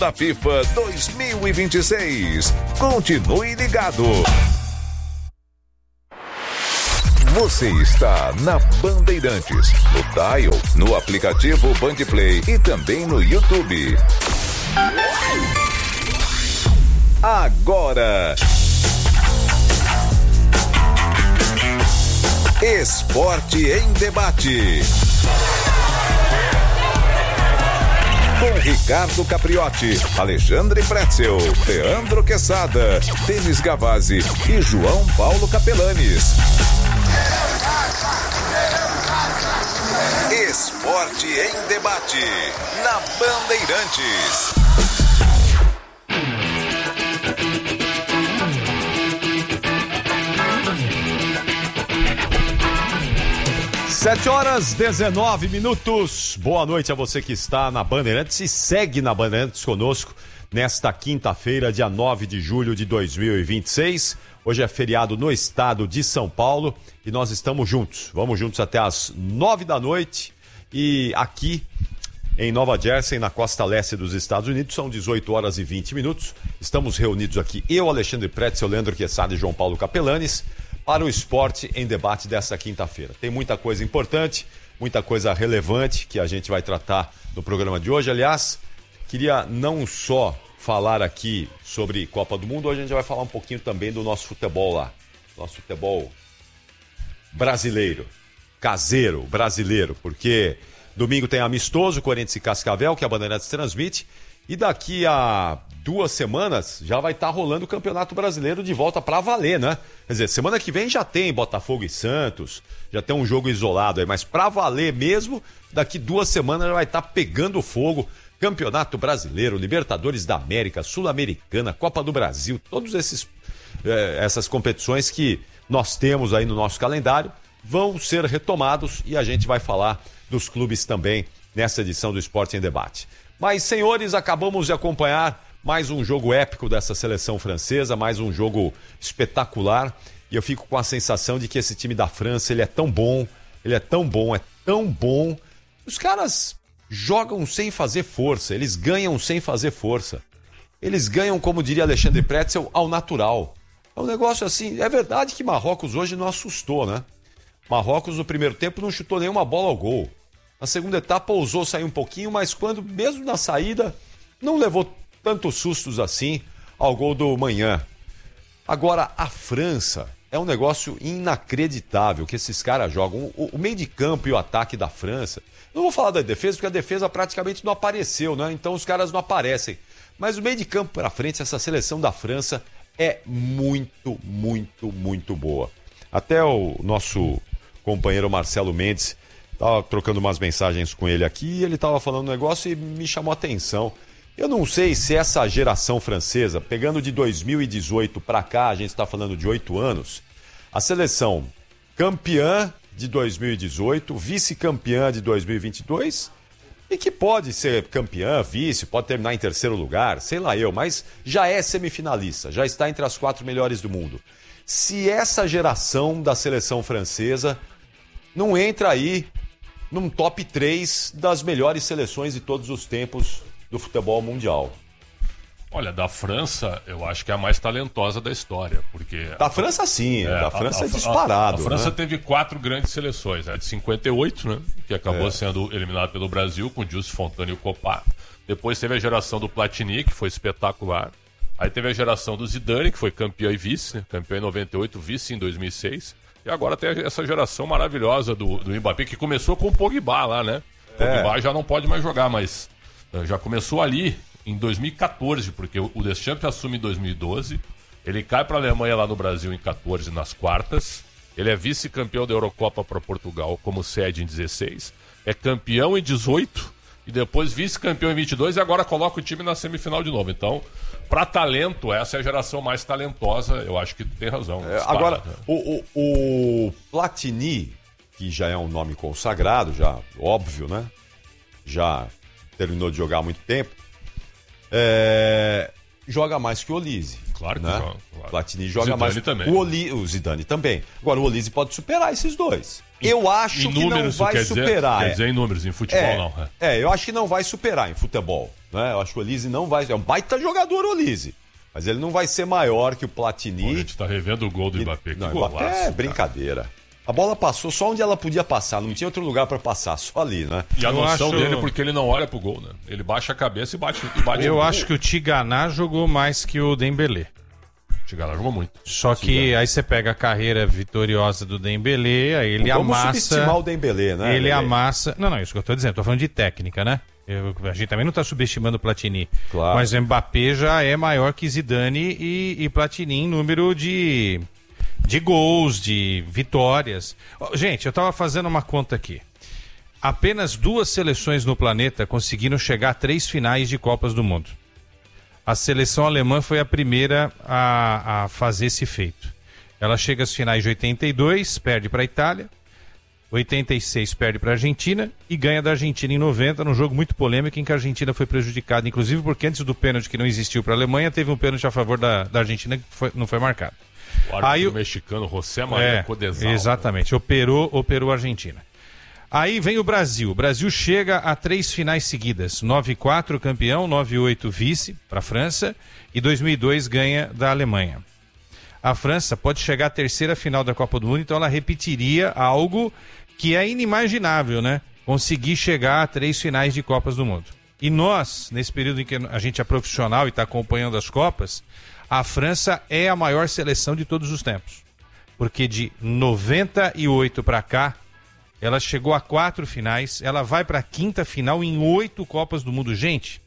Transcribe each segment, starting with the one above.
da FIFA 2026. Continue ligado. Você está na Bandeirantes, no Dial, no aplicativo Bandplay e também no YouTube. Agora, Esporte em Debate. Com Ricardo Capriotti, Alexandre Pretzel, Leandro Quesada, Denis Gavazzi e João Paulo Capelanes. Esporte em Debate, na Bandeirantes. Sete horas 19 minutos. Boa noite a você que está na Bandeirantes e segue na Bandeirantes conosco nesta quinta-feira, dia 9 de julho de 2026. Hoje é feriado no estado de São Paulo e nós estamos juntos. Vamos juntos até as 9 da noite e aqui em Nova Jersey, na costa leste dos Estados Unidos, são 18 horas e 20 minutos. Estamos reunidos aqui, eu, Alexandre Pretzel, Leandro Quesada e João Paulo Capelanes, para o Esporte em Debate desta quinta-feira. Tem muita coisa importante, muita coisa relevante que a gente vai tratar no programa de hoje. Aliás, queria não só falar aqui sobre Copa do Mundo, hoje a gente vai falar um pouquinho também do nosso futebol lá. Nosso futebol brasileiro, caseiro, brasileiro, porque domingo tem amistoso, Corinthians e Cascavel, que a Bandeirantes transmite, e daqui a 2 semanas já vai estar rolando o Campeonato Brasileiro de volta para valer, né? Quer dizer, semana que vem já tem Botafogo e Santos, já tem um jogo isolado aí, mas para valer mesmo, daqui 2 semanas já vai estar pegando fogo. Campeonato Brasileiro, Libertadores da América, Sul-Americana, Copa do Brasil, todas essas competições que nós temos aí no nosso calendário vão ser retomados e a gente vai falar dos clubes também nessa edição do Esporte em Debate. Mas, senhores, acabamos de acompanhar mais um jogo épico dessa seleção francesa, mais um jogo espetacular, e eu fico com a sensação de que esse time da França, ele é tão bom, os caras jogam sem fazer força, eles ganham sem fazer força. Eles ganham, como diria Alexandre Pretzel, ao natural. É um negócio assim, é verdade que Marrocos hoje não assustou, né? Marrocos no primeiro tempo não chutou nenhuma bola ao gol. Na segunda etapa ousou sair um pouquinho, mas quando, mesmo na saída, não levou tantos sustos assim ao gol do Manhã. Agora, a França é um negócio inacreditável que esses caras jogam. O meio de campo e o ataque da França. Não vou falar da defesa, porque a defesa praticamente não apareceu, né? Então os caras não aparecem. Mas o meio de campo para frente, essa seleção da França é muito, muito, muito boa. Até o nosso companheiro Marcelo Mendes estava trocando umas mensagens com ele aqui e ele estava falando um negócio e me chamou a atenção. Eu não sei se essa geração francesa, pegando de 2018 para cá, a gente está falando de 8 anos, a seleção campeã de 2018, vice-campeã de 2022 e que pode ser campeã, vice, pode terminar em terceiro lugar, sei lá eu, mas já é semifinalista, já está entre as 4 melhores do mundo. Se essa geração da seleção francesa não entra aí num top 3 das melhores seleções de todos os tempos do futebol mundial. Olha, da França, eu acho que é a mais talentosa da história, porque... Da França, sim. Da França é disparado. A França, né? Teve 4 grandes seleções. A de 58, né? Que acabou sendo eliminada pelo Brasil, com Jules Fontana e o Copa. Depois teve a geração do Platini, que foi espetacular. Aí teve a geração do Zidane, que foi campeão e vice, né? Campeão em 98, vice em 2006. E agora tem essa geração maravilhosa do Mbappé, que começou com o Pogba lá, né? O Pogba já não pode mais jogar, mas já começou ali em 2014, porque o Deschamps assume em 2012, ele cai para a Alemanha lá no Brasil em 14 nas quartas, ele é vice-campeão da Eurocopa para Portugal como sede em 16, é campeão em 18 e depois vice-campeão em 22 e agora coloca o time na semifinal de novo. Então, para talento, essa é a geração mais talentosa, eu acho que tem razão. Agora, o Platini, que já é um nome consagrado, já óbvio, né? Já terminou de jogar há muito tempo, joga mais que o Olise. Claro que né? joga. Claro. Platini joga Zidane mais. Também. O Zidane também. Agora, o Olise pode superar esses dois. Eu acho que não vai superar. Quer dizer em números, em futebol não. Eu acho que não vai superar em futebol. Né? Eu acho que o Olise não vai... É um baita jogador, o Olise. Mas ele não vai ser maior que o Platini. A gente tá revendo o gol do Mbappé. Que golaço, é brincadeira. A bola passou só onde ela podia passar. Não tinha outro lugar para passar, só ali, né? E a noção dele, porque ele não olha pro gol, né? Ele baixa a cabeça e bate Eu acho que o Tigana jogou mais que o Dembélé. Tigana jogou muito. Só que aí você pega a carreira vitoriosa do Dembélé, aí ele amassa... Vamos subestimar o Dembélé, né? Ele amassa... Não, isso que eu tô dizendo. Tô falando de técnica, né? A gente também não tá subestimando o Platini. Claro. Mas o Mbappé já é maior que Zidane e Platini em número de gols, de vitórias. Gente, eu tava fazendo uma conta aqui. Apenas 2 seleções no planeta conseguiram chegar a 3 finais de Copas do Mundo. A seleção alemã foi a primeira a fazer esse feito. Ela chega às finais de 82, perde para a Itália, 86 perde para a Argentina e ganha da Argentina em 90, num jogo muito polêmico em que a Argentina foi prejudicada, inclusive porque antes do pênalti que não existiu para a Alemanha, teve um pênalti a favor da Argentina que não foi marcado. O árbitro mexicano, José Maria Codesal. Exatamente, operou a Argentina. Aí vem o Brasil. O Brasil chega a 3 finais seguidas. 9-4 campeão, 9-8 vice para a França e 2002 ganha da Alemanha. A França pode chegar à 3ª final da Copa do Mundo, então ela repetiria algo que é inimaginável, né? Conseguir chegar a 3 finais de Copas do Mundo. E nós, nesse período em que a gente é profissional e está acompanhando as Copas, a França é a maior seleção de todos os tempos. Porque de 98 para cá, ela chegou a 4 finais, ela vai para a 5ª final em 8 Copas do Mundo. Gente,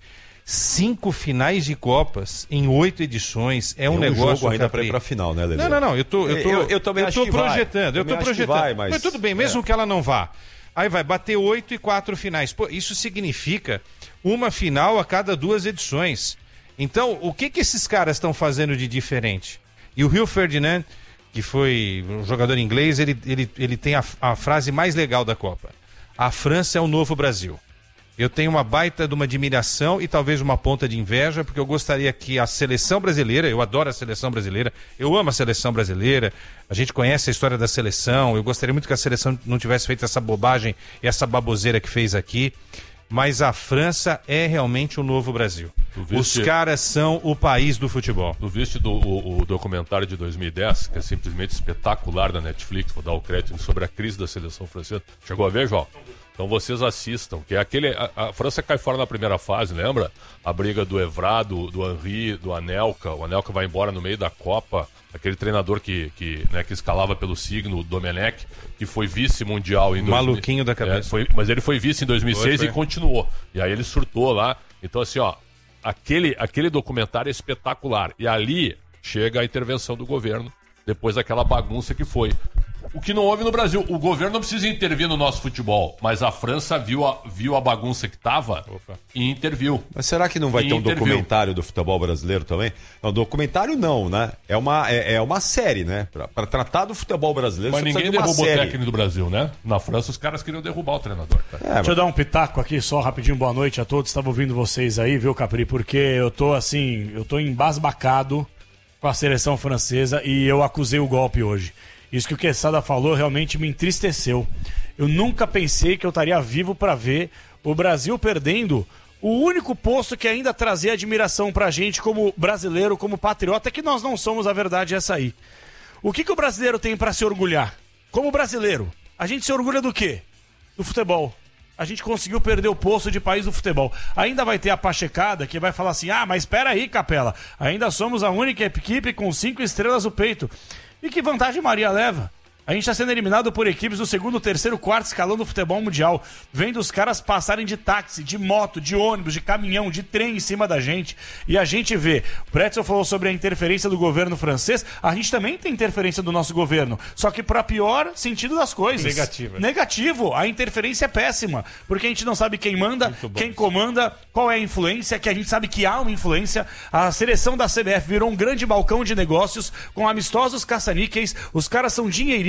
5 finais de Copas em 8 edições é um negócio... jogo ainda para ir para a final, né, Lelê? Não, eu também acho que projetando, eu tô projetando. Vai, mas tudo bem, mesmo que ela não vá. Aí vai bater 8 e 4 finais. Pô, isso significa uma final a cada 2 edições. Então, o que esses caras estão fazendo de diferente? E o Rio Ferdinand, que foi um jogador inglês, ele tem a frase mais legal da Copa. A França é o novo Brasil. Eu tenho uma baita de uma admiração e talvez uma ponta de inveja, porque eu gostaria que a seleção brasileira, eu adoro a seleção brasileira, eu amo a seleção brasileira, a gente conhece a história da seleção, eu gostaria muito que a seleção não tivesse feito essa bobagem e essa baboseira que fez aqui, mas a França é realmente o novo Brasil. Os caras são o país do futebol. Tu viste o documentário de 2010, que é simplesmente espetacular da Netflix, vou dar o crédito, sobre a crise da seleção francesa. Chegou a ver, João? Então vocês assistam, que é aquele... A França cai fora na primeira fase, lembra? A briga do Evra, do Henry, do Anelka. O Anelka vai embora no meio da Copa. Aquele treinador que escalava pelo signo, o Domenech, que foi vice-mundial em... Maluquinho da cabeça. Mas ele foi vice em 2006 e continuou. E aí ele surtou lá. Então assim, ó, aquele documentário é espetacular. E ali chega a intervenção do governo, depois daquela bagunça que foi. O que não houve no Brasil. O governo não precisa intervir no nosso futebol, mas a França viu a bagunça que estava e interviu. Mas será que não vai ter um documentário do futebol brasileiro também? Não, documentário não, né? É uma série, né? Para tratar do futebol brasileiro. Mas ninguém derrubou o técnico do Brasil, né? Na França os caras queriam derrubar o treinador. Deixa eu dar um pitaco aqui só rapidinho. Boa noite a todos. Estava ouvindo vocês aí, viu, Capri? Porque eu tô embasbacado com a seleção francesa e eu acusei o golpe hoje. Isso que o Quesada falou realmente me entristeceu. Eu nunca pensei que eu estaria vivo para ver o Brasil perdendo o único posto que ainda trazia admiração pra gente como brasileiro, como patriota, que nós não somos, a verdade é essa aí. O que o brasileiro tem para se orgulhar? Como brasileiro, a gente se orgulha do quê? Do futebol. A gente conseguiu perder o posto de país do futebol. Ainda vai ter a pachecada que vai falar assim, mas espera aí, Capela, ainda somos a única equipe com 5 estrelas no peito. E que vantagem Maria leva? A gente está sendo eliminado por equipes do 2º, 3º, 4º escalão do futebol mundial. Vendo os caras passarem de táxi, de moto, de ônibus, de caminhão, de trem em cima da gente. E a gente vê. O Pretzel falou sobre a interferência do governo francês. A gente também tem interferência do nosso governo. Só que para pior sentido das coisas. Negativo. A interferência é péssima. Porque a gente não sabe quem manda, quem comanda, qual é a influência, que a gente sabe que há uma influência. A seleção da CBF virou um grande balcão de negócios com amistosos caça-níqueis. Os caras são dinheiristas.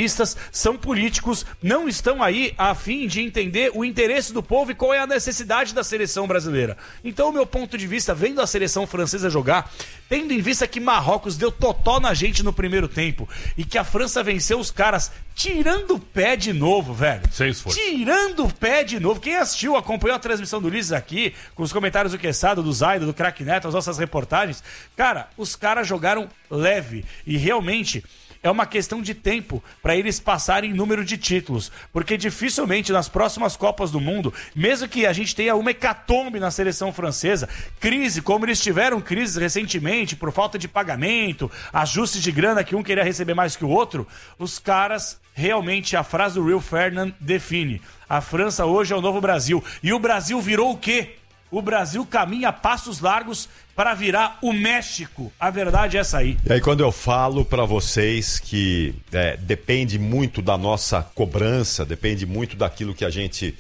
dinheiristas, são políticos, não estão aí a fim de entender o interesse do povo e qual é a necessidade da seleção brasileira. Então, o meu ponto de vista, vendo a seleção francesa jogar, tendo em vista que Marrocos deu totó na gente no primeiro tempo e que a França venceu os caras tirando o pé de novo, velho. Sem esforço. Tirando o pé de novo. Quem assistiu, acompanhou a transmissão do Ulisses aqui, com os comentários do Quesada, do Zaido, do Craque Neto, as nossas reportagens. Cara, os caras jogaram leve. E realmente é uma questão de tempo para eles passarem número de títulos. Porque dificilmente nas próximas Copas do Mundo, mesmo que a gente tenha uma hecatombe na seleção francesa, crise, como eles tiveram crises recentemente, por falta de pagamento, ajustes de grana que um queria receber mais que o outro, os caras, realmente, a frase do Rio Ferdinand define. A França hoje é o novo Brasil. E o Brasil virou o quê? O Brasil caminha a passos largos para virar o México. A verdade é essa aí. E aí quando eu falo para vocês que depende muito da nossa cobrança, depende muito daquilo que a gente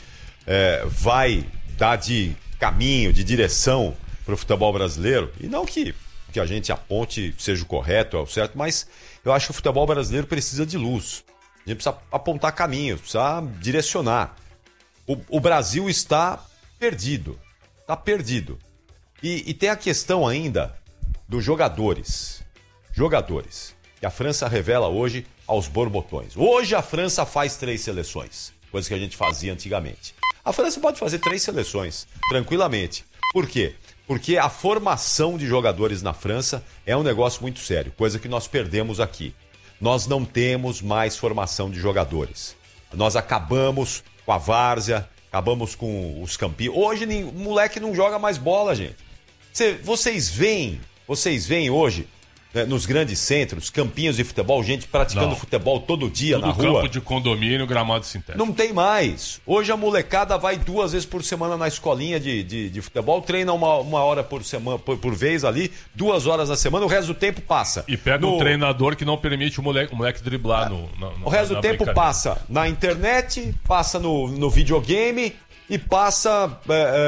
vai dar de caminho, de direção para o futebol brasileiro, e não que a gente aponte seja o correto, é o certo, mas eu acho que o futebol brasileiro precisa de luz. A gente precisa apontar caminhos, precisa direcionar. O Brasil está perdido. Está perdido. E tem a questão ainda dos jogadores. Jogadores. Que a França revela hoje aos borbotões. Hoje a França faz 3 seleções. Coisa que a gente fazia antigamente. A França pode fazer 3 seleções, tranquilamente. Por quê? Porque a formação de jogadores na França é um negócio muito sério. Coisa que nós perdemos aqui. Nós não temos mais formação de jogadores. Nós acabamos com a várzea, acabamos com os campinhos. Hoje o moleque não joga mais bola, gente. Vocês veem hoje, né, nos grandes centros, campinhos de futebol, gente praticando futebol todo dia na rua. Campo de condomínio, gramado sintético. Não tem mais. Hoje a molecada vai 2 vezes por semana na escolinha de futebol, treina uma hora por semana, por vez ali, 2 horas na semana, o resto do tempo passa. E pega um treinador que não permite o moleque driblar o resto do tempo passa na internet, passa no videogame e passa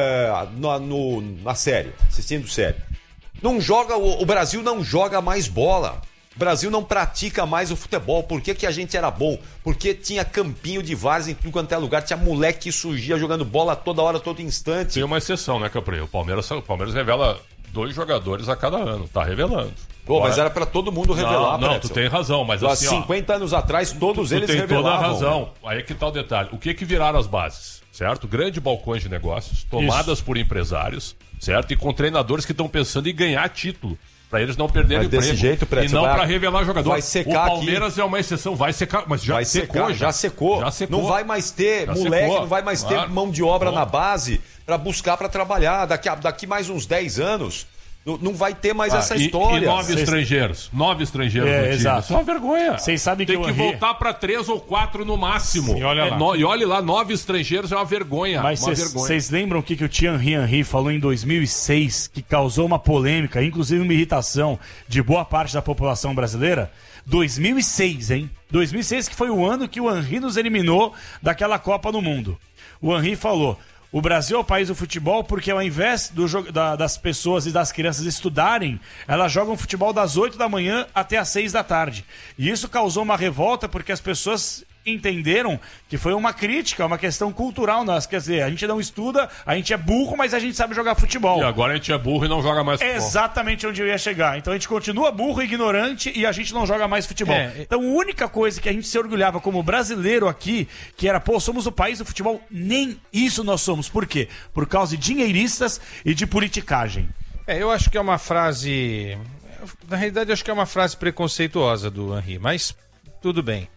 na série, assistindo série. Não joga, o Brasil não joga mais bola. O Brasil não pratica mais o futebol. Por que a gente era bom? Porque tinha campinho de várzea em tudo quanto é lugar. Tinha moleque que surgia jogando bola toda hora, todo instante. Tem uma exceção, né, Capri? O Palmeiras revela 2 jogadores a cada ano. Tá revelando. Pô, mas era pra todo mundo revelar. Não, tu tem razão. Mas há assim, 50 anos atrás, todos eles revelavam. Tu tem toda a razão. Aí é que tá o detalhe. O que viraram as bases? Certo? Grandes balcões de negócios, tomadas por empresários, certo? E com treinadores que estão pensando em ganhar título, para eles não perderem emprego. Desse jeito, e não para revelar jogador. Vai secar. O Palmeiras aqui é uma exceção, vai secar, mas já secou. Já secou. Não vai mais ter moleque, não vai mais ter mão de obra na base para buscar, para trabalhar. Daqui mais uns 10 anos, não vai ter mais essa história. E 9 estrangeiros. 9 estrangeiros no time. Exato. Isso é uma vergonha. Vocês sabem tem que voltar para 3 ou 4 no máximo. Sim, olha lá. E olhe lá, 9 estrangeiros é uma vergonha. Mas vocês lembram o que o Thierry Henry falou em 2006, que causou uma polêmica, inclusive uma irritação de boa parte da população brasileira? 2006, hein? 2006 que foi o ano que o Henry nos eliminou daquela Copa do Mundo. O Henry falou: o Brasil é o país do futebol porque ao invés das pessoas e das crianças estudarem, elas jogam futebol das 8 da manhã até as 6 da tarde. E isso causou uma revolta porque as pessoas entenderam que foi uma crítica, uma questão cultural nossa. Quer dizer, a gente não estuda, a gente é burro, mas a gente sabe jogar futebol. E agora a gente é burro e não joga mais futebol. É exatamente onde eu ia chegar. Então a gente continua burro, ignorante e a gente não joga mais futebol. Então a única coisa que a gente se orgulhava como brasileiro aqui, que era, somos o país do futebol, nem isso nós somos. Por quê? Por causa de dinheiristas e de politicagem. Eu acho que é uma frase... Na realidade, acho que é uma frase preconceituosa do Henry, mas tudo bem.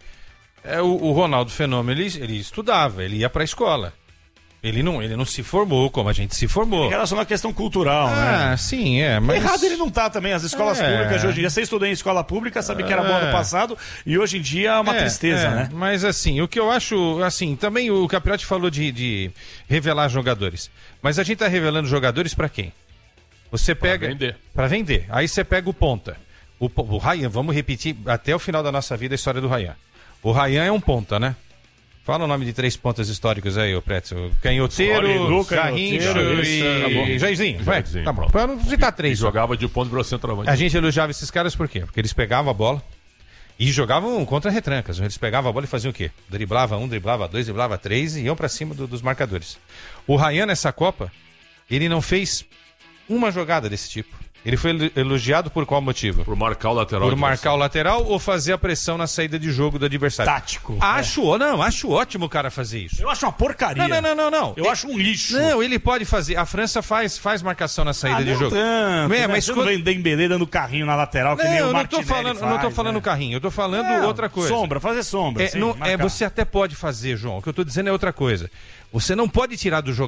O Ronaldo Fenômeno, ele estudava, ele ia pra escola. Ele não se formou como a gente se formou. Em relação à questão cultural, né? Sim, mas... Errado ele não tá também. As escolas públicas de hoje em dia, você estudou em escola pública, sabe que era bom no passado, e hoje em dia é uma tristeza, né? Mas assim, o que eu acho, assim, também o Capriotti falou de revelar jogadores. Mas a gente tá revelando jogadores pra quem? Você pega... Pra vender. Aí você pega o ponta. O Ryan, vamos repetir até o final da nossa vida a história do Ryan. O Ryan é um ponta, né? Fala o nome de 3 pontas históricos aí, o Pretzel. Canhoteiro, Garrincha e Jairzinho. Tá bom. Pra não citar 3. Jogava de ponto para o centroavante. A gente elogiava esses caras por quê? Porque eles pegavam a bola E jogavam contra retrancas. Eles pegavam a bola e faziam o quê? Driblava 1, driblava 2, driblava 3 e iam pra cima dos marcadores. O Ryan, nessa Copa, ele não fez uma jogada desse tipo. Ele foi elogiado por qual motivo? Por marcar o lateral. Por marcar o lateral ou fazer a pressão na saída de jogo do adversário? Tático. Acho ótimo o cara fazer isso. Eu acho uma porcaria. Não. Eu acho um lixo. Não, ele pode fazer. A França faz marcação na saída de jogo. Tanto, né? Mas você não vem Dembélé dando carrinho na lateral que nem o Martinelli não tô falando carrinho, eu tô falando outra coisa. Fazer sombra. Você até pode fazer, João. O que eu tô dizendo é outra coisa. Você não pode tirar